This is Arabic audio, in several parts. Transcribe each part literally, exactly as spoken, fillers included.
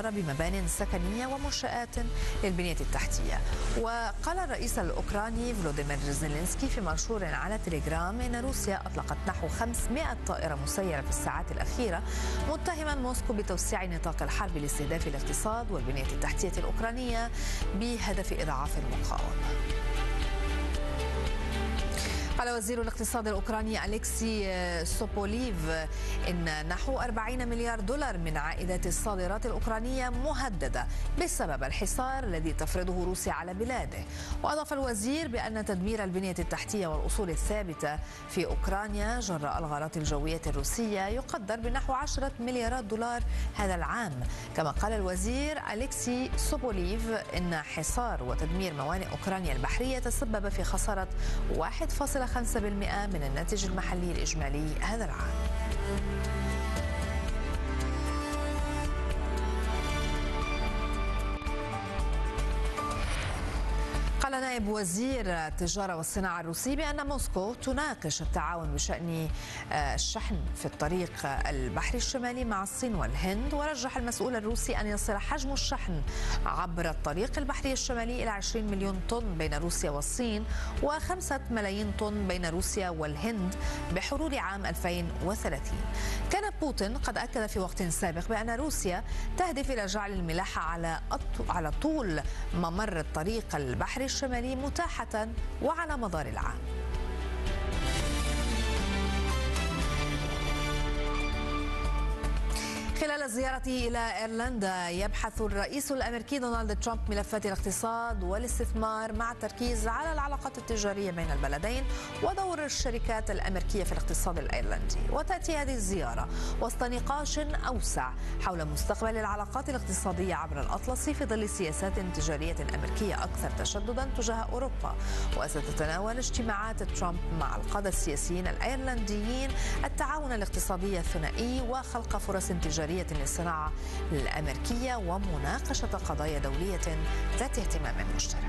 العمارة بمبان سكنية ومنشآت للبنية التحتية. وقال الرئيس الأوكراني فلوديمير زيلينسكي في منشور على تليجرام إن روسيا أطلقت نحو خمسمائة طائرة مسيرة في الساعات الأخيرة، متهما موسكو بتوسيع نطاق الحرب لاستهداف الاقتصاد والبنية التحتية الأوكرانية بهدف إضعاف المقاومة. قال وزير الاقتصاد الأوكراني أليكسي سوبوليف إن نحو أربعين مليار دولار من عائدات الصادرات الأوكرانية مهددة بسبب الحصار الذي تفرضه روسيا على بلاده. وأضاف الوزير بأن تدمير البنية التحتية والأصول الثابتة في أوكرانيا جراء الغارات الجوية الروسية يقدر بنحو عشرة مليارات دولار هذا العام. كما قال الوزير أليكسي سوبوليف إن حصار وتدمير موانئ أوكرانيا البحرية تسبب في خسارة واحد فاصلة خمسة بالمئة من الناتج المحلي الإجمالي هذا العام. قال نائب وزير التجارة والصناعة الروسي بأن موسكو تناقش التعاون بشأن الشحن في الطريق البحري الشمالي مع الصين والهند. ورجح المسؤول الروسي أن يصل حجم الشحن عبر الطريق البحري الشمالي إلى عشرين مليون طن بين روسيا والصين وخمسة ملايين طن بين روسيا والهند بحلول عام ألفين وثلاثين. كان بوتين قد أكد في وقت سابق بأن روسيا تهدف إلى جعل الملاحة على على طول ممر الطريق البحري الشمالي متاحة وعلى مدار العام. خلال زيارته إلى إيرلندا يبحث الرئيس الأمريكي دونالد ترامب ملفات الاقتصاد والاستثمار مع التركيز على العلاقات التجارية بين البلدين ودور الشركات الأمريكية في الاقتصاد الأيرلندي. وتأتي هذه الزيارة وسط نقاش أوسع حول مستقبل العلاقات الاقتصادية عبر الأطلسي في ظل سياسات تجارية أمريكية أكثر تشددا تجاه أوروبا. وستتناول اجتماعات ترامب مع القادة السياسيين الأيرلنديين التعاون الاقتصادي الثنائي وخلق فرص تجارية للصناعة الأمريكية ومناقشة قضايا دولية ذات اهتمام مشترك.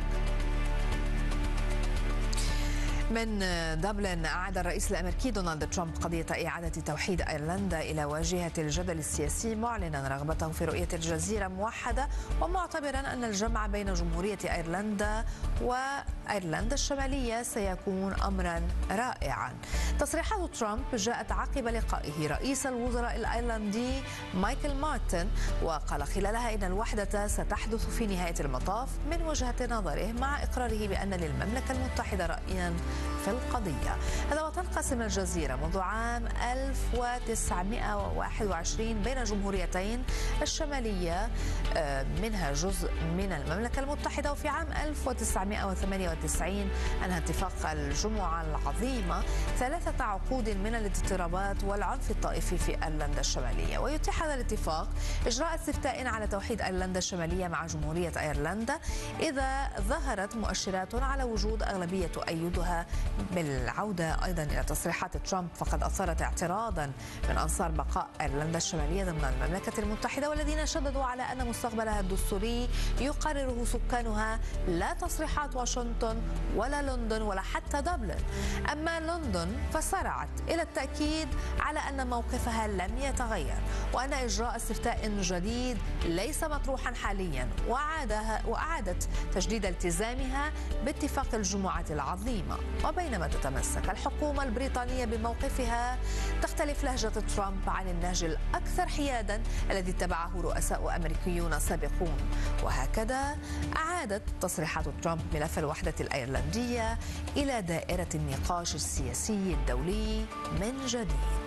من دبلن أعاد الرئيس الأمريكي دونالد ترامب قضية إعادة توحيد أيرلندا إلى واجهة الجدل السياسي، معلنا رغبته في رؤية الجزيرة موحدة ومعتبرا أن الجمع بين جمهورية أيرلندا وأيرلندا الشمالية سيكون أمرا رائعا. تصريحات ترامب جاءت عقب لقائه رئيس الوزراء الأيرلندي مايكل مارتن، وقال خلالها إن الوحدة ستحدث في نهاية المطاف من وجهة نظره، مع إقراره بأن للمملكة المتحدة رأيا في القضية. هذا وتنقسم الجزيرة منذ عام ألف وتسعمائة وواحد وعشرين بين جمهوريتين، الشمالية منها جزء من المملكة المتحدة، وفي عام ألف وتسعمائة وثمانية وتسعين أنهى اتفاق الجمعة العظيمة ثلاثة عقود من الاضطرابات والعنف الطائفي في أيرلندا الشمالية. ويتيح هذا الاتفاق إجراء استفتاء على توحيد أيرلندا الشمالية مع جمهورية أيرلندا إذا ظهرت مؤشرات على وجود أغلبية تؤيدها. بالعودة أيضا إلى تصريحات ترامب فقد أثارت اعتراضا من أنصار بقاء أيرلندا الشمالية ضمن المملكة المتحدة، والذين شددوا على أن مستقبلها الدستوري يقرره سكانها، لا تصريحات واشنطن ولا لندن ولا حتى دبلن. أما لندن فسارعت إلى التأكيد على أن موقفها لم يتغير وأن إجراء استفتاء جديد ليس مطروحا حاليا، وأعادها وأعادت تجديد التزامها باتفاق الجمعة العظيمة. وبينما تتمسك الحكومة البريطانية بموقفها، تختلف لهجة ترامب عن النهج الأكثر حيادا الذي اتبعه رؤساء أمريكيون سابقون. وهكذا أعادت تصريحات ترامب ملف الوحدة الأيرلندية إلى دائرة النقاش السياسي الدولي من جديد.